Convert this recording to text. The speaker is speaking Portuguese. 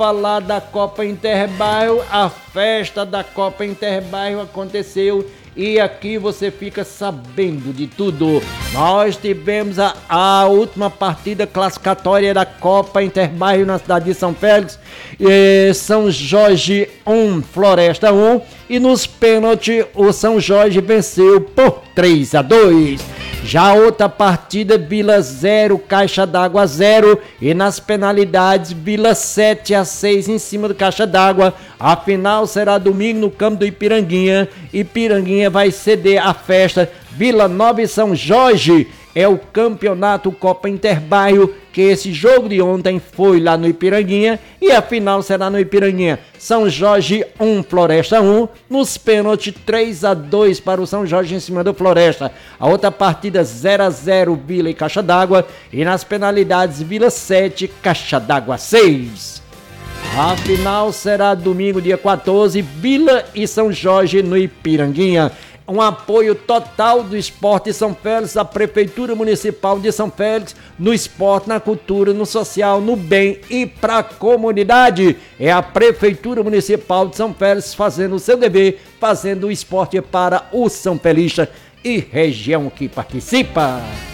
Falar da Copa Interbairro, a festa da Copa Interbairro aconteceu e aqui você fica sabendo de tudo. Nós tivemos a última partida classificatória da Copa Interbairro na cidade de São Félix, São Jorge 1, Floresta 1, e nos pênaltis o São Jorge venceu por 3-2. Já outra partida, Vila 0, Caixa d'Água 0, e nas penalidades, Vila 7-6 em cima do Caixa d'Água. A final será domingo no campo do Ipiranguinha. Ipiranguinha vai ceder a festa. Vila Nova e São Jorge é o campeonato Copa Interbairro, que esse jogo de ontem foi lá no Ipiranguinha e a final será no Ipiranguinha. São Jorge 1, Floresta 1, nos pênaltis 3-2 para o São Jorge em cima do Floresta. A outra partida 0-0 Vila e Caixa d'Água, e nas penalidades Vila 7, Caixa d'Água 6. A final será domingo, dia 14, Vila e São Jorge no Ipiranguinha. Um apoio total do Esporte São Félix, da Prefeitura Municipal de São Félix, no esporte, na cultura, no social, no bem e para a comunidade. É a Prefeitura Municipal de São Félix fazendo o seu dever, fazendo o esporte para o São Felista e região que participa.